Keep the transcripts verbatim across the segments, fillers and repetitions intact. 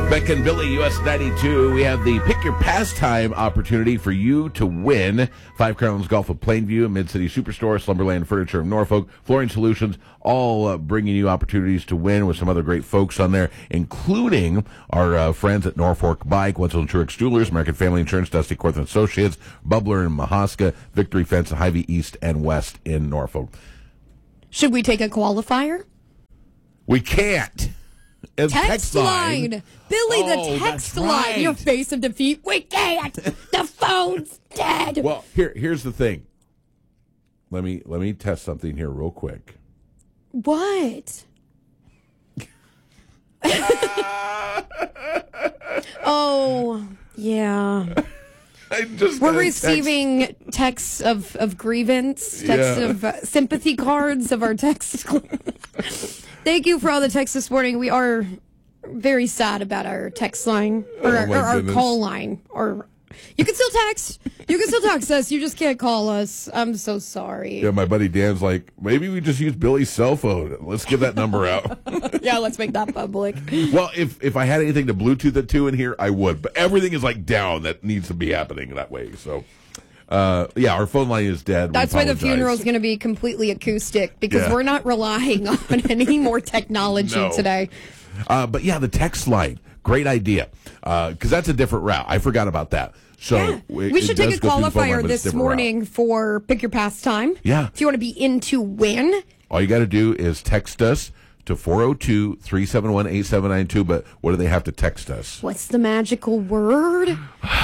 Beck and Billy, U S ninety-two. We have the Pick Your Pastime opportunity for you to win. Five Crowns Golf of Plainview, Mid-City Superstore, Slumberland Furniture of Norfolk, Flooring Solutions, all uh, bringing you opportunities to win with some other great folks on there, including our uh, friends at Norfolk Bike, Wetzel and Truex Jewelers, American Family Insurance, Dusty Corth and Associates, Bubbler and Mahaska, Victory Fence, Hy-Vee East and West in Norfolk. Should we take a qualifier? We can't. Text, text line. line. Billy, oh, the text right. line. Your face of defeat. We can't. The phone's dead. Well, here, here's the thing. Let me let me test something here real quick. What? Oh, yeah. I just We're receiving text. texts of, of grievance, texts yeah. of uh, sympathy cards of our text. Thank you for all the texts this morning. We are very sad about our text line, or, oh our, or our call line. Or you can still text. You can still text us. You just can't call us. I'm so sorry. Yeah, my buddy Dan's like, maybe we just use Billy's cell phone. Let's give that number out. Yeah, let's make that public. Well, if if I had anything to Bluetooth it to in here, I would. But everything is like down that needs to be happening that way. So. Uh, yeah, our phone line is dead. That's why the funeral is going to be completely acoustic, because yeah. we're not relying on any more technology no. today. Uh, but yeah, the text line, great idea, because uh, that's a different route. I forgot about that. So yeah. it, we should take a qualifier line, this morning route. for Pick Your Pastime. Yeah. If you want to be in to win. All you got to do is text us to four oh two, three seven one, eight seven nine two, but what do they have to text us? What's the magical word?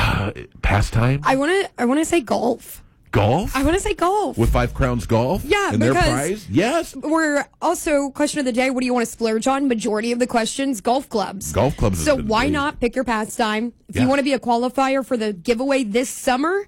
Pastime? I want to I want to say golf. Golf? I want to say golf. With Five Crowns Golf? Yeah, and because their prize? Yes. We're also, question of the day, what do you want to splurge on? Majority of the questions, golf clubs. Golf clubs. So why great. not Pick Your Pastime? If yeah. you want to be a qualifier for the giveaway this summer,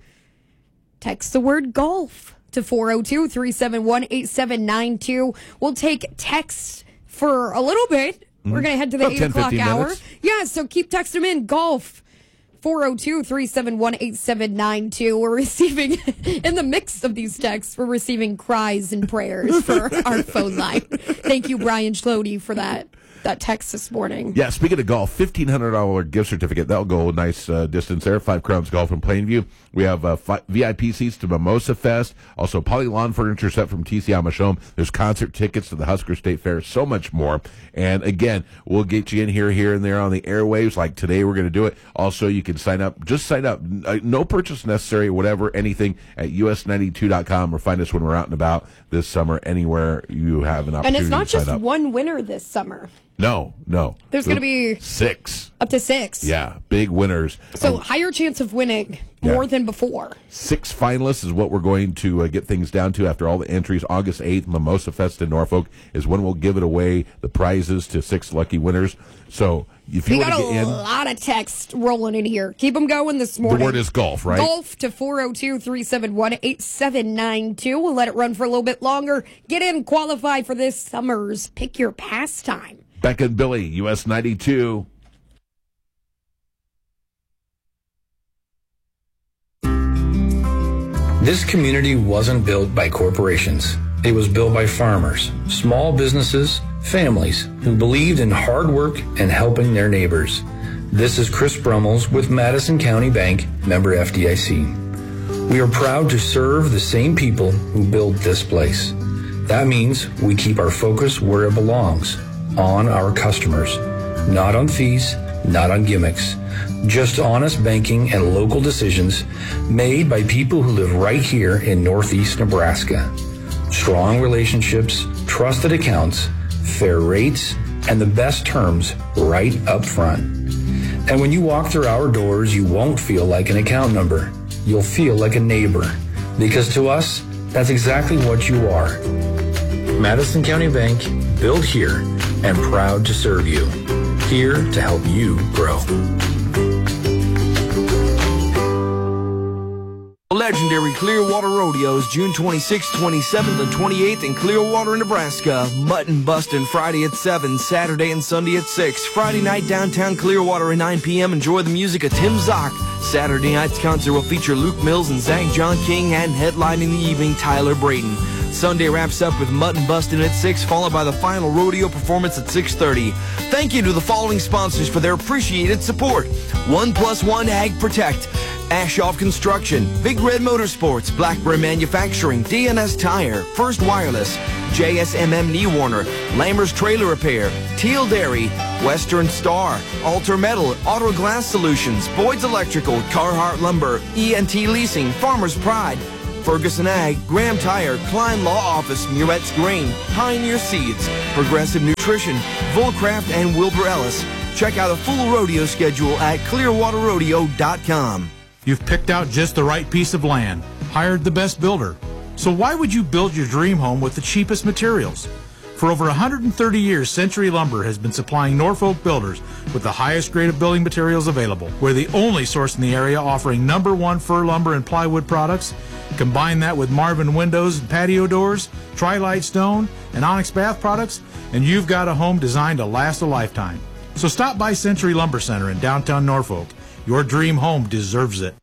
text the word golf to four oh two, three seven one, eight seven nine two. We'll take texts for a little bit. We're going to head to the About eight ten, o'clock hour. Minutes. Yeah, so keep texting them in. Golf. four oh two, three seven one, eight seven nine two. We're receiving, in the mix of these texts, we're receiving cries and prayers for our phone line. Thank you, Brian Schlody, for that. That text this morning. Yeah, speaking of golf, fifteen hundred dollars gift certificate. That'll go a nice uh, distance there. Five Crowns Golf in Plainview. We have uh, fi- V I P seats to Mimosa Fest. Also, Poly Lawn Furniture set from T C Amashome. There's concert tickets to the Husker State Fair. So much more. And again, we'll get you in here, here, and there on the airwaves. Like today, we're going to do it. Also, you can sign up. Just sign up. No purchase necessary, whatever, anything at U S ninety-two dot com or find us when we're out and about this summer anywhere you have an opportunity. And it's not to sign just up. one winner this summer. No, no. There's going to be six. Up to six. Yeah, big winners. So um, higher chance of winning more yeah. than before. Six finalists is what we're going to uh, get things down to after all the entries. August eighth, Mimosa Fest in Norfolk is when we'll give it away, the prizes to six lucky winners. So if you we want to get in. We got a lot of text rolling in here. Keep them going this morning. The word is golf, right? Golf to four oh two, three seven one, eight seven nine two. We'll let it run for a little bit longer. Get in, qualify for this summer's Pick Your Pastime. Beck and Billy, U S ninety-two. This community wasn't built by corporations. It was built by farmers, small businesses, families who believed in hard work and helping their neighbors. This is Chris Brummels with Madison County Bank, member F D I C. We are proud to serve the same people who built this place. That means we keep our focus where it belongs, on our customers, not on fees, not on gimmicks, just honest banking and local decisions made by people who live right here in Northeast Nebraska. Strong relationships, trusted accounts, fair rates, and the best terms right up front. And when you walk through our doors, you won't feel like an account number. You'll feel like a neighbor, because to us, that's exactly what you are. Madison County Bank, built here and proud to serve you. Here to help you grow. Legendary Clearwater Rodeos, June twenty-sixth, twenty-seventh, and twenty-eighth in Clearwater, Nebraska. Mutton bustin' Friday at seven, Saturday and Sunday at six. Friday night downtown Clearwater at nine p.m. Enjoy the music of Tim Zock. Saturday night's concert will feature Luke Mills and Zach John King, and headlining the evening, Tyler Brayton. Sunday wraps up with Mutton Bustin' at six, followed by the final rodeo performance at six thirty. Thank you to the following sponsors for their appreciated support. One Plus One Ag Protect, Ashoff Construction, Big Red Motorsports, Blackburn Manufacturing, D N S Tire, First Wireless, J S M M Knee Warner, Lammer's Trailer Repair, Teal Dairy, Western Star, Alter Metal, Auto Glass Solutions, Boyd's Electrical, Carhartt Lumber, E and T Leasing, Farmer's Pride, Ferguson Ag, Graham Tire, Klein Law Office, Murette's Grain, Pioneer Seeds, Progressive Nutrition, Volcraft, and Wilbur Ellis. Check out a full rodeo schedule at clearwater rodeo dot com. You've picked out just the right piece of land, hired the best builder. So why would you build your dream home with the cheapest materials? For over one hundred thirty years, Century Lumber has been supplying Norfolk builders with the highest grade of building materials available. We're the only source in the area offering number one fir lumber and plywood products. Combine that with Marvin windows and patio doors, Tri-Lite stone, and Onyx bath products, and you've got a home designed to last a lifetime. So stop by Century Lumber Center in downtown Norfolk. Your dream home deserves it.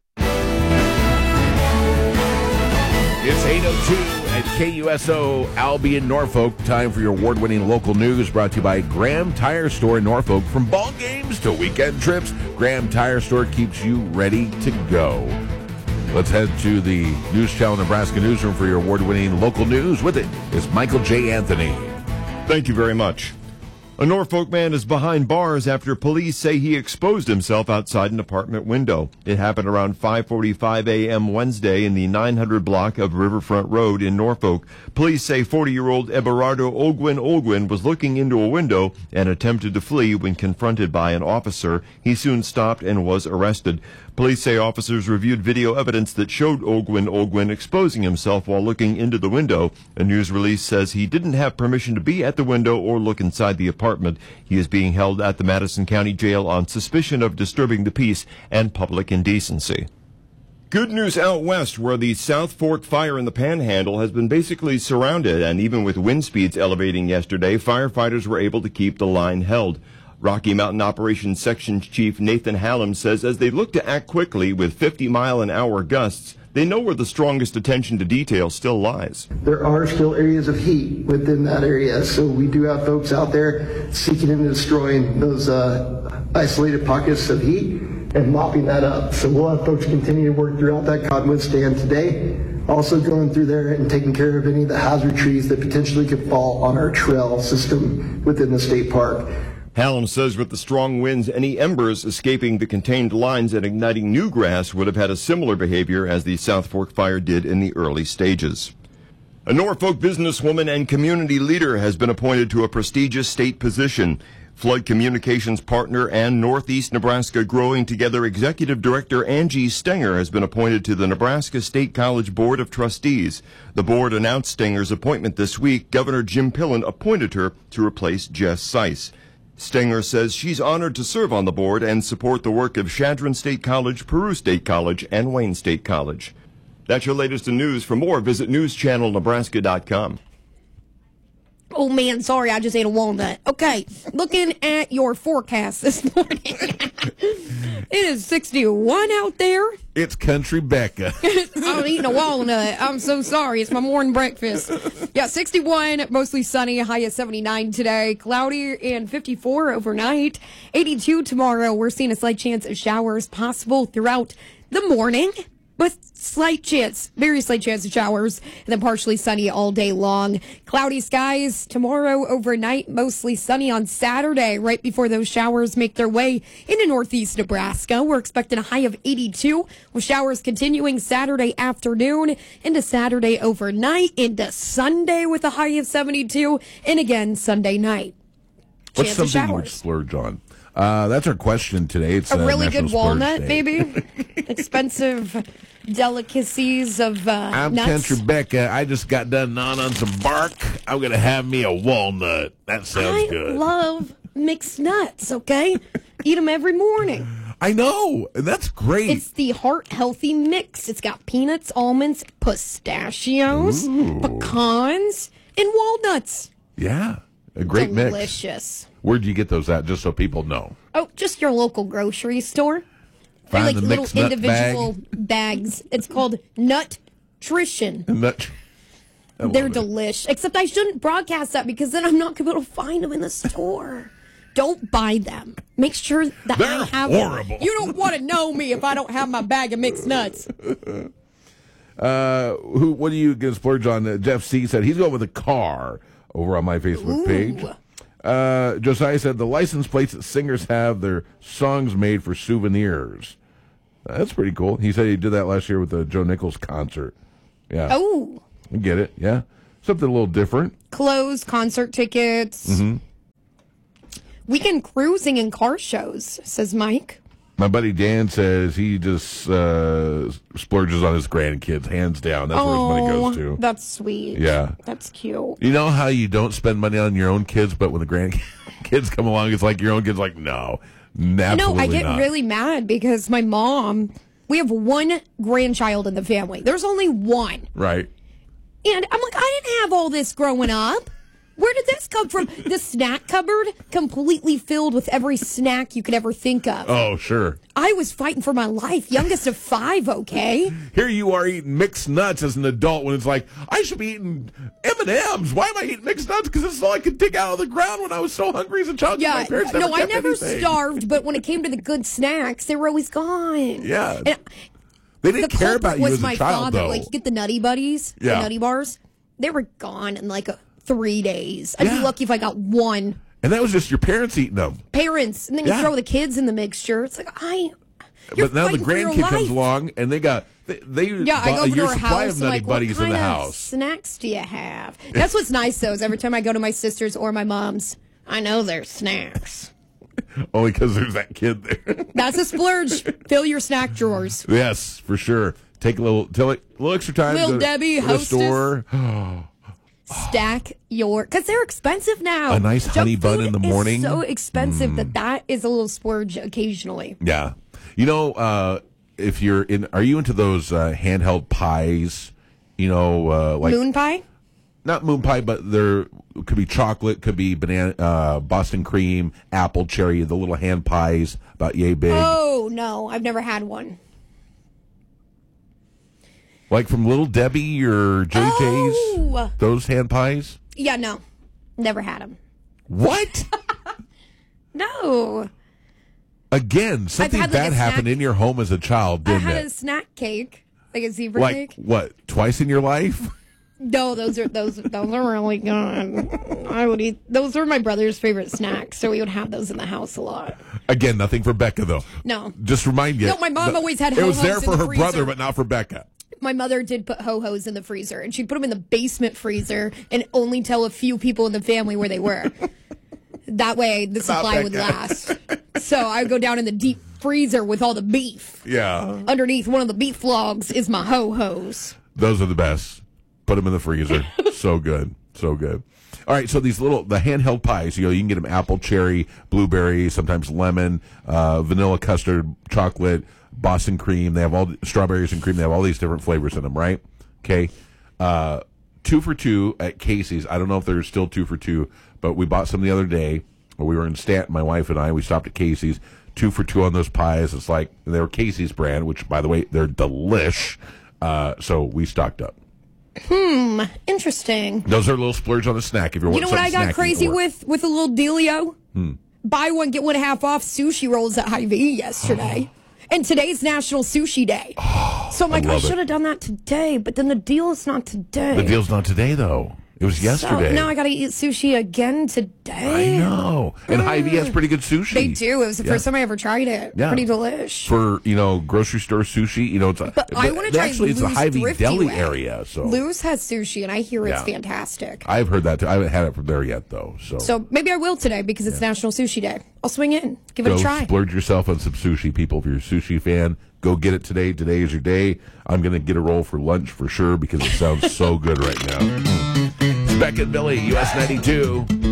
It's eight oh two at K U S O Albion, Norfolk. Time for your award-winning local news brought to you by Graham Tire Store in Norfolk. From ball games to weekend trips, Graham Tire Store keeps you ready to go. Let's head to the News Channel Nebraska newsroom for your award-winning local news. With it is Michael J. Anthony. Thank you very much. A Norfolk man is behind bars after police say he exposed himself outside an apartment window. It happened around five forty-five a.m. Wednesday in the nine hundred block of Riverfront Road in Norfolk. Police say forty-year-old Eberardo Ogwin Ogwin was looking into a window and attempted to flee when confronted by an officer. He soon stopped and was arrested. Police say officers reviewed video evidence that showed Ogwin Ogwin exposing himself while looking into the window. A news release says he didn't have permission to be at the window or look inside the apartment. He is being held at the Madison County Jail on suspicion of disturbing the peace and public indecency. Good news out west, where the South Fork fire in the Panhandle has been basically surrounded, and even with wind speeds elevating yesterday, firefighters were able to keep the line held. Rocky Mountain Operations Section Chief Nathan Hallam says as they look to act quickly with fifty mile an hour gusts, they know where the strongest attention to detail still lies. There are still areas of heat within that area, so we do have folks out there seeking and destroying those uh, isolated pockets of heat and mopping that up. So we'll have folks continue to work throughout that cottonwood stand today, also going through there and taking care of any of the hazard trees that potentially could fall on our trail system within the state park. Hallam says with the strong winds, any embers escaping the contained lines and igniting new grass would have had a similar behavior as the South Fork fire did in the early stages. A Norfolk businesswoman and community leader has been appointed to a prestigious state position. Flood Communications partner and Northeast Nebraska Growing Together Executive Director Angie Stenger has been appointed to the Nebraska State College Board of Trustees. The board announced Stenger's appointment this week. Governor Jim Pillen appointed her to replace Jess Seiss. Stenger says she's honored to serve on the board and support the work of Chadron State College, Peru State College, and Wayne State College. That's your latest in news. For more, visit news channel nebraska dot com. Oh, man, sorry, I just ate a walnut. Okay, looking at your forecast this morning. It is sixty-one out there. It's Country Becca. I'm eating a walnut. I'm so sorry. It's my morning breakfast. Yeah, sixty-one, mostly sunny, high at seventy-nine today. Cloudy and fifty-four overnight. eighty-two tomorrow. We're seeing a slight chance of showers possible throughout the morning, with slight chance, very slight chance of showers, and then partially sunny all day long. Cloudy skies tomorrow overnight, mostly sunny on Saturday, right before those showers make their way into northeast Nebraska. We're expecting a high of eighty-two, with showers continuing Saturday afternoon into Saturday overnight, into Sunday with a high of seventy-two, and again Sunday night. What's Chance of something you would showers. splurge on? Uh, that's our question today. It's A uh, really National good Splurge walnut, Day. maybe? Expensive delicacies of uh, I'm nuts. Country Becca. I just got done gnawing on some bark. I'm going to have me a walnut. That sounds I good. love mixed nuts, okay? Eat them every morning. I know, and that's great. It's the Heart Healthy Mix. It's got peanuts, almonds, pistachios, Ooh. pecans, and walnuts. Yeah, a great mix. Delicious. Where'd you get those at, just so people know? Oh, just your local grocery store. They're Find like the little mixed nut individual bags. It's called Nutrition. Nut. I love They're it. delish. Except I shouldn't broadcast that because then I'm not going to be able to find them in the store. Don't buy them. Make sure that They're I have horrible. You don't want to know me if I don't have my bag of mixed nuts. Uh, who? What are you going to splurge on? Uh, Jeff C. said he's going with a car over on my Facebook Ooh. page. Uh, Josiah said the license plates that singers have their songs made for souvenirs. Uh, that's pretty cool. He said he did that last year with the Joe Nichols concert. Yeah. Oh. I get it. Yeah. Something a little different. Clothes, concert tickets. Mm-hmm. Weekend cruising and car shows, says Mike. My buddy Dan says he just uh, splurges on his grandkids, hands down. That's where his money goes to. That's sweet. Yeah. That's cute. You know how you don't spend money on your own kids, but when the grandkids come along, it's like your own kids like, no, absolutely No, I get not. really mad because my mom, we have one grandchild in the family. There's only one. Right. And I'm like, I didn't have all this growing up. Where did this come from? The snack cupboard completely filled with every snack you could ever think of. Oh, sure. I was fighting for my life. Youngest of five, okay? Here you are eating mixed nuts as an adult when it's like, I should be eating M and M's. Why am I eating mixed nuts? Because this is all I could dig out of the ground when I was so hungry as a child. Yeah, My parents no, I kept never anything. starved, but when it came to the good snacks, they were always gone. Yeah. And They didn't the care culprit about you was as a my child, father. though. Like, you get the Nutty Buddies, Yeah. the Nutty Bars. They were gone in like a, three days. I'd Yeah. be lucky if I got one. And that was just your parents eating them. Parents, and then you Yeah. throw the kids in the mixture. It's like, I... You're But now the fighting for your grandkid comes life. along, and they got they, they Yeah, I bought go a over to year's her supply house. of I'm Nutty like, what Buddies in kind the of house. snacks do you have? That's what's nice, though, is every time I go to my sister's or my mom's, I know there's snacks. Only because there's that kid there. That's a splurge. Fill your snack drawers. Yes, for sure. Take a little, tell it, a little extra time. Little go to- Debbie, go to the Hostess. store. Stack your, because they're expensive now. A nice Junk honey bun food in the is morning. so expensive that that is a little splurge occasionally. Yeah, you know, uh, if you're in, are you into those uh, handheld pies? You know, uh, like Moon pie? not moon pie, but there could be chocolate, could be banana, uh, Boston cream, apple, cherry. The little hand pies about yay big, Oh, no. I've never had one. like from Little Debbie or J J's. Oh. Those hand pies. Yeah, no. Never had them. What? No. Again, something had, like, bad a happened snack- in your home as a child, I didn't had it? a snack cake, like a zebra Like cake. what? Twice in your life? No, those are those those are really good. I would eat. Those were my brother's favorite snacks, so we would have those in the house a lot. Again, nothing for Becca though. No. Just remind you. No, my mom the- always had It was Ho-Hos there in for the her freezer. brother, but not for Becca. My mother did put ho-hos in the freezer, and she'd put them in the basement freezer and only tell a few people in the family where they were. That way, the supply would Becca. last. So I would go down in the deep freezer with all the beef. Yeah, Underneath one of the beef logs is my ho-hos. those are the best. Put them in the freezer. So good, so good. All right, so these little the handheld pies, you know, you can get them apple, cherry, blueberry, sometimes lemon, uh, vanilla, custard, chocolate, Boston cream. They have all strawberries and cream. They have all these different flavors in them, right? Okay, uh, two for two at Casey's. I don't know if they're still two for two, but we bought some the other day. We were in Stanton, my wife and I. We stopped at Casey's. Two for two on those pies. It's like they were Casey's brand, which, by the way, they're delish. Uh, so we stocked up. Hmm, interesting. Those are a little splurge on a snack if you're You know what I got crazy with? with with a little dealio? Hmm. Buy one, get one half off sushi rolls at Hy-Vee yesterday. And today's National Sushi Day. So I'm like, I, love it. should have done that today, but then the deal is not today. The deal's not today, though. It was yesterday. So now I got to eat sushi again today. I know. And Hy-Vee has pretty good sushi. They do. It was the Yeah. first time I ever tried it. Yeah. Pretty delish. For, you know, grocery store sushi, you know, it's a, But I wanna try actually, it's a Lou's Hy-Vee Thrifty deli Way. area. So Lou's has sushi, and I hear it's Yeah. fantastic. I've heard that too. I haven't had it from there yet, though. So, So maybe I will today because it's National Sushi Day. I'll swing in. Give it go a try. splurge yourself on some sushi, people. If you're a sushi fan, go get it today. Today is your day. I'm going to get a roll for lunch for sure because it sounds so good right now. It's Beck and Billy, U S ninety-two.